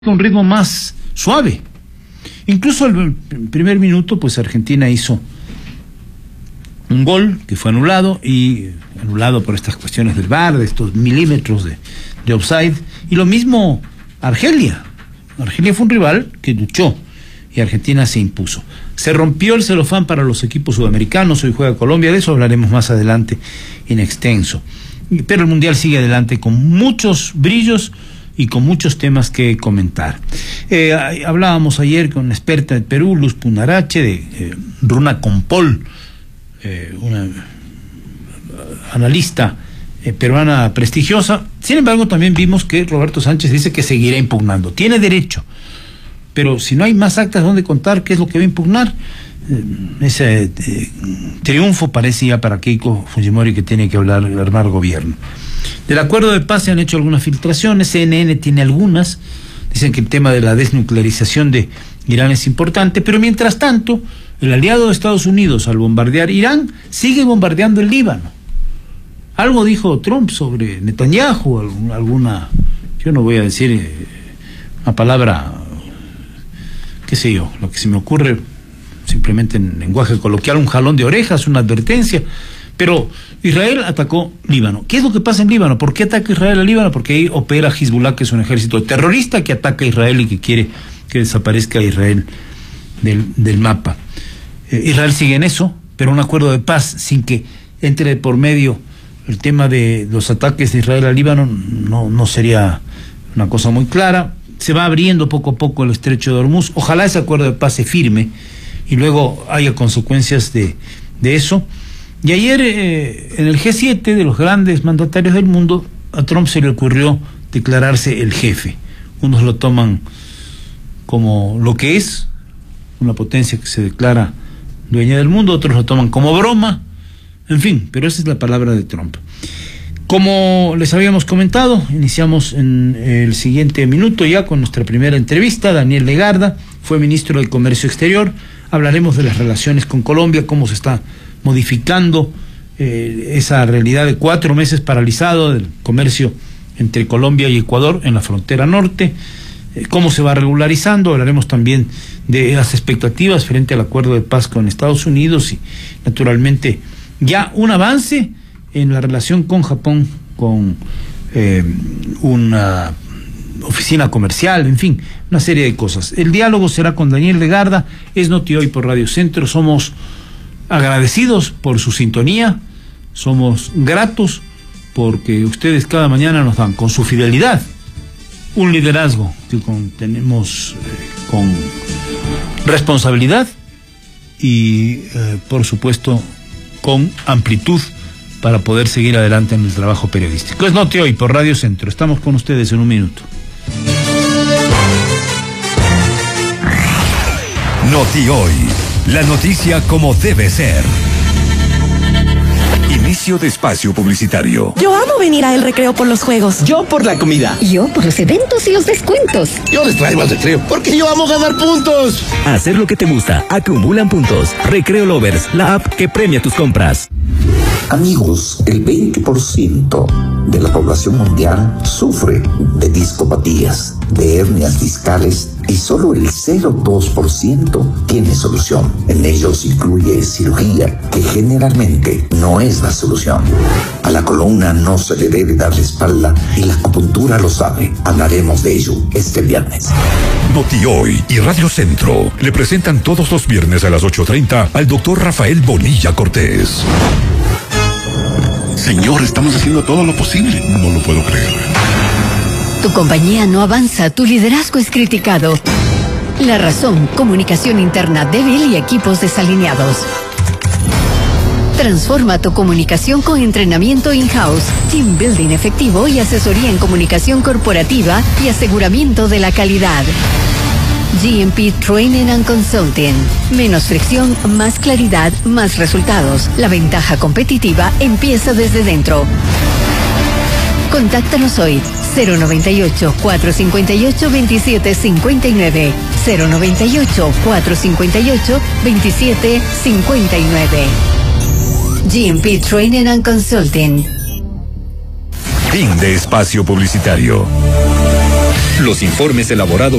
un ritmo más suave. Incluso el primer minuto, pues Argentina hizo un gol que fue anulado por estas cuestiones del VAR, de estos milímetros de offside, y lo mismo Argelia. Argelia fue un rival que luchó y Argentina se impuso. Se rompió el celofán para los equipos sudamericanos, hoy juega Colombia, de eso hablaremos más adelante en extenso. Pero el Mundial sigue adelante con muchos brillos y con muchos temas que comentar. Hablábamos ayer con una experta de Perú, Luz Punarache, de Runa Compol, una analista peruana prestigiosa. Sin embargo, también vimos que Roberto Sánchez dice que seguirá impugnando. Tiene derecho, pero si no hay más actas donde contar qué es lo que va a impugnar, ese triunfo parece ya para Keiko Fujimori, que tiene que armar gobierno. Del acuerdo de paz se han hecho algunas filtraciones, CNN tiene algunas, dicen que el tema de la desnuclearización de Irán es importante, pero mientras tanto, el aliado de Estados Unidos, al bombardear Irán, sigue bombardeando el Líbano. Algo dijo Trump sobre Netanyahu, alguna, yo no voy a decir una palabra, qué sé yo, lo que se me ocurre, simplemente en lenguaje coloquial, un jalón de orejas, una advertencia. Pero Israel atacó Líbano. ¿Qué es lo que pasa en Líbano? ¿Por qué ataca Israel a Líbano? Porque ahí opera Hezbollah, que es un ejército terrorista que ataca a Israel y que quiere que desaparezca Israel del mapa. Israel sigue en eso, pero un acuerdo de paz sin que entre por medio el tema de los ataques de Israel a Líbano no sería una cosa muy clara. Se va abriendo poco a poco el estrecho de Hormuz. Ojalá ese acuerdo de paz se firme y luego haya consecuencias de eso. Y ayer en el G7 de los grandes mandatarios del mundo, a Trump se le ocurrió declararse el jefe. Unos lo toman como lo que es, una potencia que se declara dueña del mundo, otros lo toman como broma, en fin, pero esa es la palabra de Trump. Como les habíamos comentado, iniciamos en el siguiente minuto ya con nuestra primera entrevista. Daniel Legarda fue ministro de Comercio Exterior. Hablaremos de las relaciones con Colombia, cómo se está modificando esa realidad de 4 meses paralizado del comercio entre Colombia y Ecuador en la frontera norte, cómo se va regularizando. Hablaremos también de las expectativas frente al acuerdo de paz con Estados Unidos y naturalmente ya un avance en la relación con Japón, con una oficina comercial, en fin, una serie de cosas. El diálogo será con Daniel Legarda, es Noti Hoy por Radio Centro. Somos agradecidos por su sintonía, somos gratos porque ustedes cada mañana nos dan con su fidelidad un liderazgo que tenemos con responsabilidad y por supuesto con amplitud para poder seguir adelante en el trabajo periodístico. Es Noti Hoy por Radio Centro. Estamos con ustedes en un minuto. Noti Hoy, la noticia como debe ser. Inicio de espacio publicitario. Yo amo venir a El Recreo por los juegos. Yo por la comida. Yo por los eventos y los descuentos. Yo les traigo al Recreo porque yo amo ganar puntos. Hacer lo que te gusta, acumulan puntos. Recreo Lovers, la app que premia tus compras. Amigos, el 20% de la población mundial sufre de discopatías, de hernias discales, y solo el 0,2% tiene solución. En ellos incluye cirugía, que generalmente no es la solución. A la columna no se le debe dar la espalda y la acupuntura lo sabe. Hablaremos de ello este viernes. Noti Hoy y Radio Centro le presentan todos los viernes a las 8:30 al doctor Rafael Bonilla Cortés. Señor, estamos haciendo todo lo posible. No lo puedo creer. Tu compañía no avanza, tu liderazgo es criticado. La razón, comunicación interna débil y equipos desalineados. Transforma tu comunicación con entrenamiento in-house, team building efectivo y asesoría en comunicación corporativa y aseguramiento de la calidad. GMP Training and Consulting. Menos fricción, más claridad, más resultados. La ventaja competitiva empieza desde dentro. Contáctanos hoy. 098-458-2759. 098-458-2759. GMP Training and Consulting. Fin de espacio publicitario. Los informes elaborados